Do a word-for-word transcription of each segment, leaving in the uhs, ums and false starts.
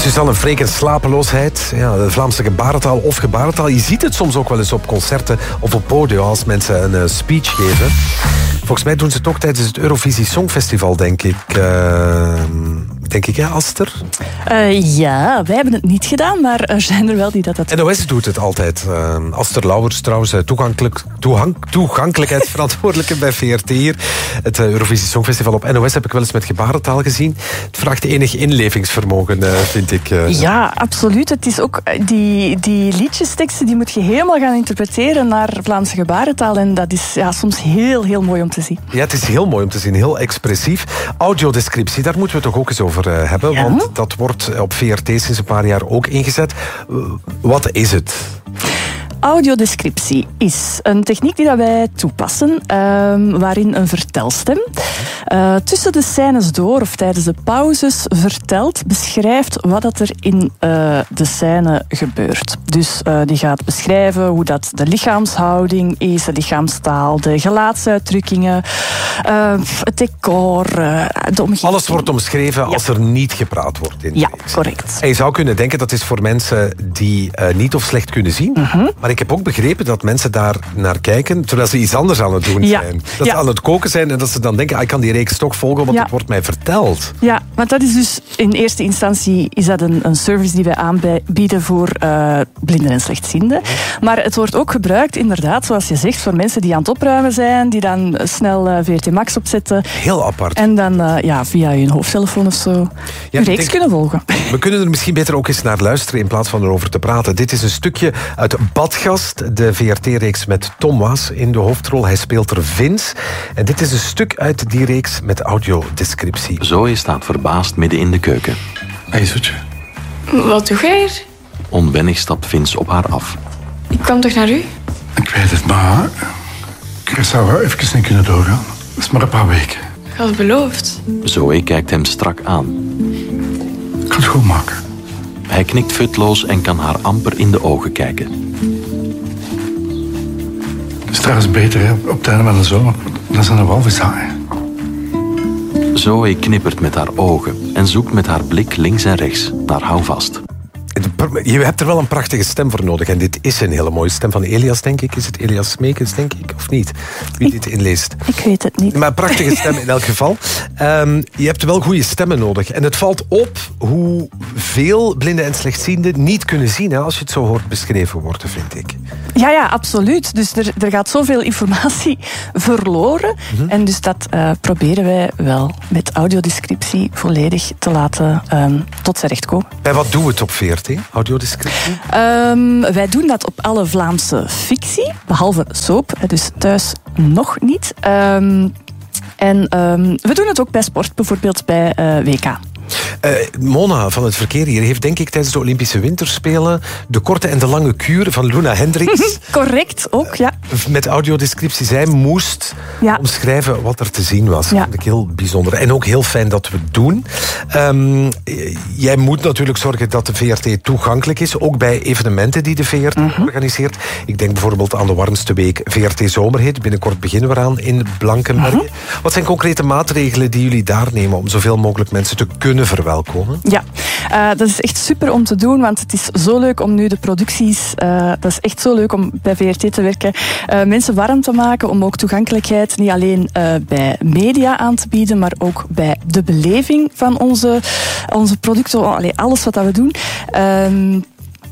Suzanne Freek en slapeloosheid. Ja, de Vlaamse gebarentaal of gebarentaal. Je ziet het soms ook wel eens op concerten of op podia als mensen een uh, speech geven. Volgens mij doen ze het ook tijdens het Eurovisie Songfestival, denk ik. Uh, denk ik, ja, Aster? Uh, ja, wij hebben het niet gedaan, maar er zijn er wel die dat... dat... N O S doet het altijd. Uh, Aster Lauwers trouwens, toegankelijk, toegang, toegankelijkheidsverantwoordelijke bij V R T hier. Het uh, Eurovisie Songfestival op N O S heb ik wel eens met gebarentaal gezien. Het vraagt enig inlevingsvermogen, uh, vind ik. Uh. Ja, absoluut. Het is ook die, die liedjesteksten, die moet je helemaal gaan interpreteren naar Vlaamse gebarentaal. En dat is ja, soms heel, heel mooi om te zien. Ja, het is heel mooi om te zien. Heel expressief. Audiodescriptie, daar moeten we het toch ook eens over uh, hebben. Ja. Want dat wordt op V R T sinds een paar jaar ook ingezet. Uh, wat is het? Audiodescriptie is een techniek die dat wij toepassen, uh, waarin een vertelstem uh, tussen de scènes door of tijdens de pauzes vertelt, beschrijft wat dat er in uh, de scène gebeurt. Dus uh, die gaat beschrijven hoe dat de lichaamshouding is, de lichaamstaal, de gelaatsuitdrukkingen, uh, het decor, uh, de omgeving. Alles wordt omschreven als ja. er niet gepraat wordt. In ja, correct. En je zou kunnen denken dat is voor mensen die uh, niet of slecht kunnen zien, uh-huh. maar ik heb ook begrepen dat mensen daar naar kijken terwijl ze iets anders aan het doen ja. zijn. Dat ja. ze aan het koken zijn en dat ze dan denken, ah, ik kan die reeks toch volgen, want ja. het wordt mij verteld. Ja, want dat is dus in eerste instantie is dat een, een service die wij aanbieden voor uh, blinden en slechtzienden. Maar het wordt ook gebruikt, inderdaad, zoals je zegt, voor mensen die aan het opruimen zijn, die dan snel uh, V R T Max opzetten. Heel apart. En dan uh, ja, via hun hoofdtelefoon of zo ja, een reeks denk, kunnen volgen. We kunnen er misschien beter ook eens naar luisteren in plaats van erover te praten. Dit is een stukje uit Badgast, de V R T-reeks met Tom Waas in de hoofdrol. Hij speelt er Vince. En dit is een stuk uit die reeks met audiodescriptie. Zoe staat verbaasd midden in de keuken. Hey, zoetje. Wat doe jij hier? Onwennig stapt Vince op haar af. Ik kwam toch naar u? Ik weet het, maar ik zou wel even niet kunnen doorgaan. Dat is maar een paar weken. Ik had het beloofd. Zoe kijkt hem strak aan. Ik kan het goed maken. Hij knikt futloos en kan haar amper in de ogen kijken. Het is trouwens beter, hè, op het einde van de zomer. Dan zijn er walvishaaien. Zoe knippert met haar ogen en zoekt met haar blik links en rechts naar houvast. Je hebt er wel een prachtige stem voor nodig. En dit is een hele mooie stem van Elias, denk ik. Is het Elias Smekens, denk ik? Of niet? Wie ik, dit inleest. Ik weet het niet. Maar een prachtige stem in elk geval. Um, je hebt wel goede stemmen nodig. En het valt op hoe veel blinden en slechtzienden niet kunnen zien, hè, als je het zo hoort beschreven worden, vind ik. Ja, ja, absoluut. Dus er, er gaat zoveel informatie verloren. Mm-hmm. En dus dat uh, proberen wij wel met audiodescriptie volledig te laten um, tot zijn recht komen. Bij wat doen we het op V R T, audiodescriptie? Um, wij doen dat op alle Vlaamse fictie, behalve soap, dus thuis nog niet. Um, en um, we doen het ook bij sport, bijvoorbeeld bij uh, W K. Uh, Mona van het verkeer hier heeft denk ik tijdens de Olympische Winterspelen de korte en de lange kuur van Luna Hendricks. Correct, ook, ja. Met audiodescriptie. Zij moest ja. omschrijven wat er te zien was. Dat ja. vind ik heel bijzonder. En ook heel fijn dat we het doen. Um, jij moet natuurlijk zorgen dat de V R T toegankelijk is. Ook bij evenementen die de V R T uh-huh. organiseert. Ik denk bijvoorbeeld aan de warmste week V R T Zomerhit. Binnenkort beginnen we eraan in Blankenberge. Uh-huh. Wat zijn concrete maatregelen die jullie daar nemen om zoveel mogelijk mensen te kunnen verwelkomen? Ja, uh, dat is echt super om te doen, want het is zo leuk om nu de producties, uh, dat is echt zo leuk om bij V R T te werken, uh, mensen warm te maken, om ook toegankelijkheid niet alleen uh, bij media aan te bieden, maar ook bij de beleving van onze, onze producten, allee, alles wat dat we doen. Um,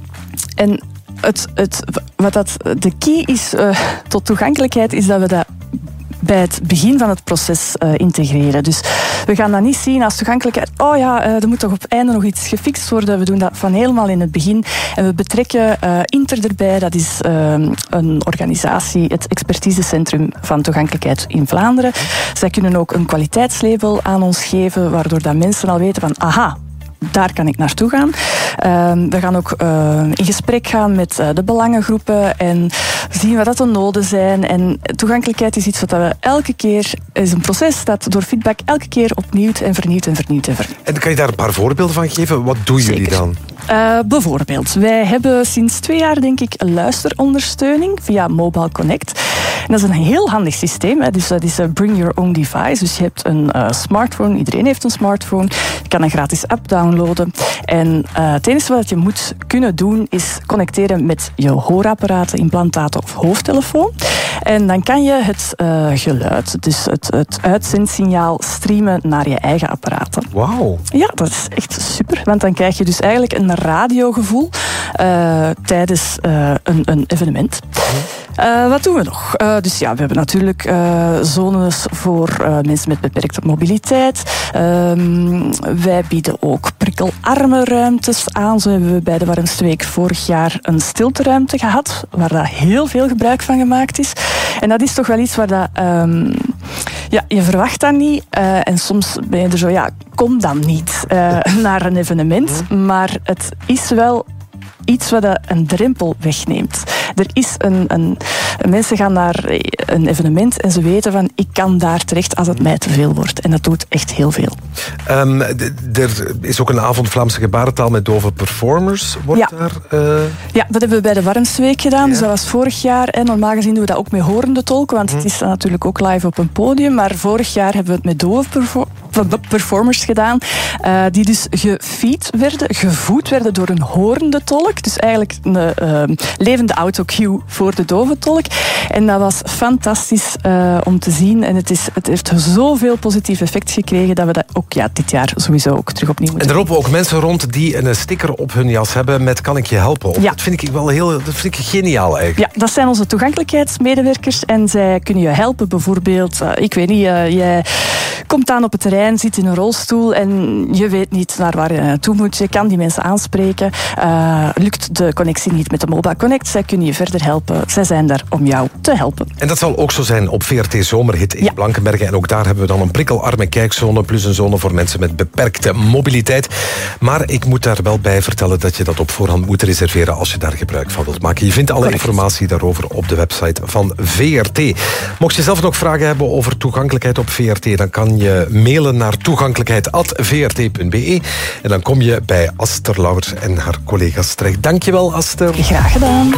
en het, het, wat dat de key is uh, tot toegankelijkheid, is dat we dat bij het begin van het proces uh, integreren. Dus we gaan dat niet zien als toegankelijkheid. Oh ja, uh, er moet toch op het einde nog iets gefixt worden. We doen dat van helemaal in het begin. En we betrekken uh, Inter erbij. Dat is uh, een organisatie, het expertisecentrum van toegankelijkheid in Vlaanderen. Zij kunnen ook een kwaliteitslabel aan ons geven, waardoor dat mensen al weten van aha, daar kan ik naartoe gaan. Uh, we gaan ook uh, in gesprek gaan met uh, de belangengroepen en zien wat dat de noden zijn. En toegankelijkheid is iets wat we elke keer, is een proces dat door feedback elke keer opnieuw en vernieuwd en vernieuwd en vernieuwd. En kan je daar een paar voorbeelden van geven? Wat doen Zeker. jullie dan? Uh, bijvoorbeeld, wij hebben sinds twee jaar denk ik luisterondersteuning via Mobile Connect. En dat is een heel handig systeem. Hè. Dus dat is een bring your own device. Dus je hebt een uh, smartphone. Iedereen heeft een smartphone. Je kan een gratis app downloaden. En uh, het enige wat je moet kunnen doen is connecteren met je hoorapparaten, implantaten of hoofdtelefoon. En dan kan je het uh, geluid, dus het, het uitzendsignaal, streamen naar je eigen apparaten. Wauw. Ja, dat is echt super. Want dan krijg je dus eigenlijk een radiogevoel uh, tijdens uh, een, een evenement. Uh, wat doen we nog? Uh, dus ja, we hebben natuurlijk uh, zones voor uh, mensen met beperkte mobiliteit. Uh, wij bieden ook prikkelarme ruimtes aan. Zo hebben we bij de Warmste Week vorig jaar een stilteruimte gehad, waar daar heel veel gebruik van gemaakt is. En dat is toch wel iets waar dat, um, ja, je verwacht dat niet. Uh, en soms ben je er zo, ja, kom dan niet uh, naar een evenement. Maar het is wel iets wat een drempel wegneemt. Er is een, een... Mensen gaan naar een evenement en ze weten van, ik kan daar terecht als het mij te veel wordt. En dat doet echt heel veel. Um, d- er is ook een avond Vlaamse gebarentaal met dove performers. Wordt ja. daar... Uh... Ja, dat hebben we bij de Warmste Week gedaan. Ja. Dus dat was vorig jaar. En normaal gezien doen we dat ook met horende tolken, want hm. het is dan natuurlijk ook live op een podium. Maar vorig jaar hebben we het met dove perfor- performers gedaan, uh, die dus gefeed werden, gevoed werden door een horende tolk. Dus eigenlijk een uh, levende autocue voor de dove tolk. En dat was fantastisch uh, om te zien. En het, is, het heeft zoveel positief effect gekregen dat we dat ook ja, dit jaar sowieso ook terug opnieuw moeten doen. En er lopen ook mensen rond die een sticker op hun jas hebben met kan ik je helpen? Ja. Dat vind ik wel heel, dat vind ik geniaal eigenlijk. Ja, dat zijn onze toegankelijkheidsmedewerkers en zij kunnen je helpen. Bijvoorbeeld, uh, ik weet niet, uh, jij komt aan op het terrein, zit in een rolstoel en je weet niet naar waar je naartoe moet. Je kan die mensen aanspreken. Uh, lukt de connectie niet met de Mobile Connect, zij kunnen je verder helpen. Zij zijn daar om jou te helpen. En dat zal ook zo zijn op V R T Zomerhit in ja. Blankenberge. En ook daar hebben we dan een prikkelarme kijkzone plus een zone voor mensen met beperkte mobiliteit. Maar ik moet daar wel bij vertellen dat je dat op voorhand moet reserveren als je daar gebruik van wilt maken. Je vindt alle Correct. informatie daarover op de website van V R T. Mocht je zelf nog vragen hebben over toegankelijkheid op V R T, dan kan je mailen naar toegankelijkheid apenstaartje v r t punt b e en dan kom je bij Aster Lauwers en haar collega's terecht. Dankjewel, Aster. Graag gedaan.